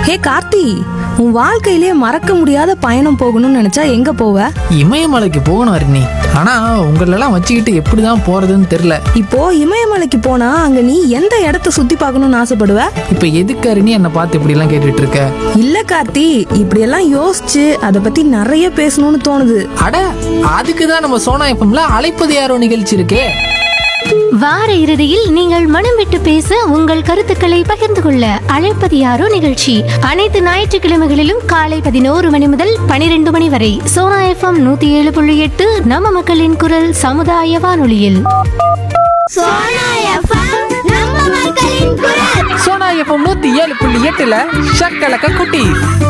ஹே கார்த்தி, உன் வாழ்க்கையிலே மறக்க முடியாத பயணம் போகணும்னு நினைச்சா எங்க போவ? இமயமலைக்கு போகணும் அருணி. ஆனா உங்களெல்லாம் வச்சுக்கிட்டு எப்படிதான் போறதுன்னு தெரியல. இப்போ இமயமலைக்கு போனா அங்க நீ எந்த இடத்த சுத்தி பார்க்கணும்னு ஆசைப்படுவ? இப்ப எதுக்கு அருணி என்னை பார்த்து இப்படி எல்லாம் கேட்டுட்டு இருக்க? இல்ல கார்த்தி, இப்படியெல்லாம் யோசிச்சு அதை பத்தி நிறைய பேசணும்னு தோணுது. அட, அதுக்குதான் நம்ம சோனா எஃப்எம்ல அழைப்பது யாரோ நிகழ்ச்சி இருக்கே. வார இறுதியில் நீங்கள் மனம் விட்டு பேச உங்கள் கருத்துக்களை பகிர்ந்து கொள்ள அழைப்பது யாரோ நிகழ்ச்சி அனைத்து ஞாயிற்றுக்கிழமைகளிலும் காலை 11 மணி முதல் 12 மணி வரை சோனா எஃப்எம் 107.8 நம்ம மக்களின் குரல் சமுதாய வானொலியில். சோனா எஃப்எம் 107.8ல ஷக்கலக்க குட்டி.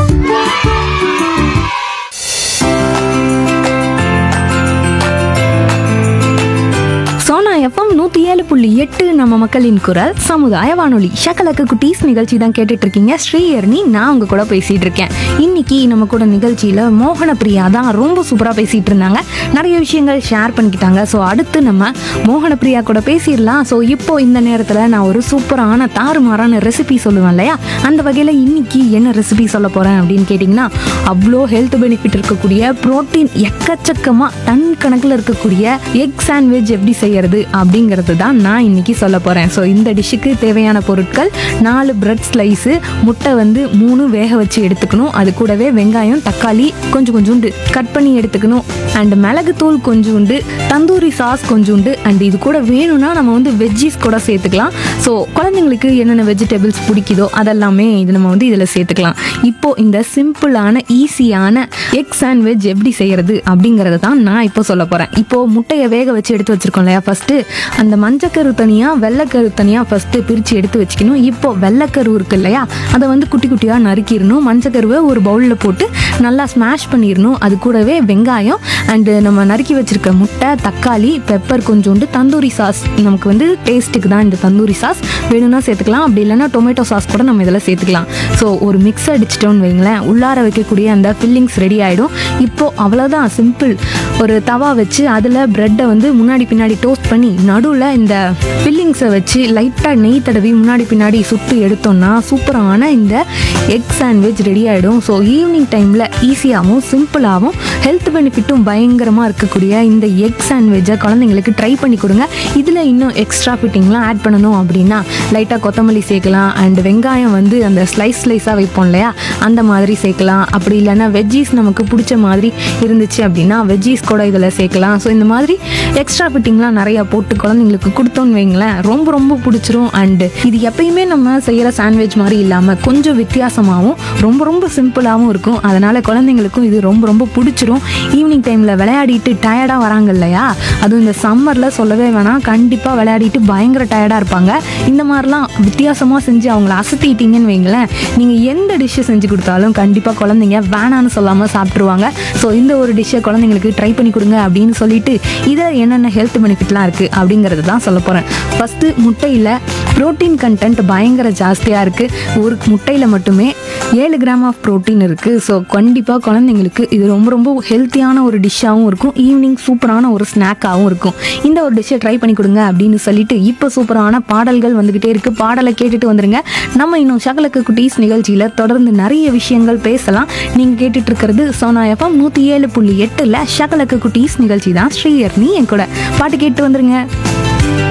சோனா எஃப்எம் 107.8 நம்ம மக்களின் குரல் சமுதாய வானொலி. ஷக்கலக்க குட்டீஸ் நிகழ்ச்சி தான் கேட்டுட்டு இருக்கீங்க. ஸ்ரீஹரணி நான் உங்க கூட பேசிட்டு இருக்கேன். இன்னைக்கு நம்ம கூட நிகழ்ச்சியில மோகன பிரியா தான் ரொம்ப சூப்பரா பேசிட்டு இருந்தாங்க. நிறைய விஷயங்கள் ஷேர் பண்ணிக்கிட்டாங்க. ஸோ அடுத்து நம்ம மோகன பிரியா கூட பேசிடலாம். ஸோ இப்போ இந்த நேரத்தில் நான் ஒரு சூப்பரான தாறுமாறான ரெசிபி சொல்லுவேன் இல்லையா, அந்த வகையில் இன்னைக்கு என்ன ரெசிபி சொல்ல போறேன் அப்படின்னு கேட்டிங்கன்னா, அவ்வளோ ஹெல்த் பெனிஃபிட் இருக்கக்கூடிய புரோட்டீன் எக்கச்சக்கமாக டன் கணக்கில் இருக்கக்கூடிய எக் சாண்ட்விச் எப்படி செய்யறது அப்படிங்கிறது தான் நான் இன்னைக்கு சொல்ல போறேன். ஸோ இந்த டிஷ்ஷுக்கு தேவையான பொருட்கள் 4 பிரெட் ஸ்லைஸு, முட்டை வந்து 3 வேக வச்சு எடுத்துக்கணும். அது கூடவே வெங்காயம், தக்காளி கொஞ்சோண்டு கட் பண்ணி எடுத்துக்கணும். அண்ட் மிளகுத்தூள் கொஞ்சோண்டு, தந்தூரி சாஸ் கொஞ்சோண்டு, அண்ட் இது கூட வேணும்னா நம்ம வந்து வெஜ்ஜீஸ் கூட சேர்த்துக்கலாம். ஸோ குழந்தைங்களுக்கு என்னென்ன வெஜிடபிள்ஸ் பிடிக்குதோ அதெல்லாமே இது நம்ம வந்து இதில் சேர்த்துக்கலாம். இப்போ இந்த சிம்பிளான ஈஸியான எக் சாண்ட்விச் எப்படி செய்யறது அப்படிங்கிறத தான் நான் இப்போ சொல்ல போகிறேன். இப்போ முட்டையை வேக வச்சு எடுத்து வச்சிருக்கோம் இல்லையா, ஃபஸ்ட்டு அந்த மஞ்சக்கரு தனியாக வெள்ளைக்கரு தனியாக ஃபஸ்ட்டு பிரித்து எடுத்து வச்சுக்கணும். இப்போ வெள்ளைக்கரு இருக்கு இல்லையா, அதை வந்து குட்டி குட்டியாக நறுக்கிடணும். மஞ்சக்கருவை ஒரு பவுலில் போட்டு நல்லா ஸ்மாஷ் பண்ணிடணும். அது கூடவே வெங்காயம் அண்டு நம்ம நறுக்கி வச்சிருக்க முட்டை, தக்காளி, பெப்பர் கொஞ்சோண்டு, தந்தூரி சாஸ் நமக்கு வந்து டேஸ்ட்டுக்கு தான் இந்த தந்தூரி சாஸ் வேணும்னா சேர்த்துக்கலாம். அப்படி இல்லைன்னா டொமேட்டோ சாஸ் கூட நம்ம இதில் சேர்த்துக்கலாம். ஸோ ஒரு மிக்ஸ் அடிச்சிட்டோன்னு வைங்களேன், உள்ளார வைக்கக்கூடிய அந்த ஃபில்லிங்ஸ் ரெடி ஆகிடும். இப்போது அவ்வளோதான், சிம்பிள். ஒரு தவா வச்சு அதில் ப்ரெட்டை வந்து முன்னாடி பின்னாடி டோஸ்ட் பண்ணி நடுவில் இந்த ஃபில்லிங்ஸை வச்சு லைட்டாக நெய் தடவி முன்னாடி பின்னாடி சுட்டு எடுத்தோம்னா சூப்பரான இந்த எக் சாண்ட்விச் ரெடி ஆகிடும். ஸோ ஈவினிங் டைமில் ஈஸியாகவும் சிம்பிளாகவும் ஹெல்த் பெனிஃபிட்டும் பயங்கரமாக இருக்கக்கூடிய இந்த எக் சாண்ட்விட்சை குழந்தைங்களுக்கு ட்ரை பண்ணி கொடுங்க. இதில் இன்னும் எக்ஸ்ட்ரா ஃபிட்டிங்லாம் ஆட் பண்ணணும் அப்படின்னா லைட்டாக கொத்தமல்லி சேர்க்கலாம். அண்ட் வெங்காயம் வந்து அந்த ஸ்லைஸாக வைப்போம் இல்லையா, அந்த மாதிரி சேர்க்கலாம். அப்படி இல்லைன்னா வெஜ்ஜீஸ் நமக்கு பிடிச்ச மாதிரி இருந்துச்சு அப்படின்னா வெஜ்ஜீஸ் கூட இதில் சேர்க்கலாம். ஸோ இந்த மாதிரி எக்ஸ்ட்ரா ஃபிட்டிங்லாம் நிறையா போட்டு குழந்தைங்களுக்கு கொடுத்தோன்னு வைங்களேன், ரொம்ப ரொம்ப பிடிச்சிரும். அண்டு இது எப்பயுமே நம்ம செய்கிற சாண்ட்விச் மாதிரி இல்லாமல் கொஞ்சம் வித்தியாசமாகவும் ரொம்ப ரொம்ப சிம்பிளாகவும் இருக்கும். அதனால் குழந்தைங்களுக்கும் இது ரொம்ப ரொம்ப பிடிச்சிரும். ஈவினிங் டைமில் விளையாடிட்டு டயர்டாக வராங்க இல்லையா, அதுவும் இந்த சம்மரில் சொல்லவே வேணாம், கண்டிப்பாக விளையாடிட்டு பயங்கர டயர்டாக இருப்பாங்க. இந்த மாதிரிலாம் வித்தியாசமாக செஞ்சு அவங்கள அசத்திட்டீங்கன்னு வைங்களேன், நீங்கள் எந்த டிஷ்ஷை செஞ்சு கொடுத்தாலும் கண்டிப்பாக குழந்தைங்க வேணான்னு சொல்லாமல் சாப்பிட்ருவாங்க. ஸோ இந்த ஒரு டிஷ்ஷை குழந்தைங்களுக்கு ட்ரை பண்ணி கொடுங்க அப்படின்னு சொல்லிட்டு இதில் என்னென்ன ஹெல்த் பெனிஃபிட்லாம் இருக்குது அப்படிங்கிறது தான் சொல்ல போகிறேன். ஃபஸ்ட்டு முட்டையில் ப்ரோட்டீன் கண்டென்ட் பயங்கர ஜாஸ்தியாக இருக்குது. ஒரு முட்டையில் மட்டுமே 7 கிராம் ஆஃப் ப்ரோட்டீன் இருக்குது. ஸோ கண்டிப்பாக குழந்தைங்களுக்கு இது ரொம்ப ரொம்ப ஹெல்த்தியான ஒரு டிஷ்ஷாகவும் இருக்கும், ஈவினிங் சூப்பரான ஒரு ஸ்நாக்காகவும் இருக்கும். இந்த ஒரு டிஷ்ஷை ட்ரை பண்ணி கொடுங்க அப்படின்னு சொல்லிட்டு இப்போ சூப்பரான பாடல்கள் வந்துக்கிட்டே இருக்குது. பாடலை கேட்டுட்டு வந்துடுங்க. நம்ம இன்னும் ஷக்கலக்க குட்டீஸ் நிகழ்ச்சியில் தொடர்ந்து நிறைய விஷயங்கள் பேசலாம். நீங்கள் கேட்டுட்டு இருக்கிறது சோனா எஃப்எம் 107.8ல ஷக்கலக்க குட்டீஸ் நிகழ்ச்சி தான். ஸ்ரீஹரணி என் கூட பாட்டு கேட்டு வந்துருங்க.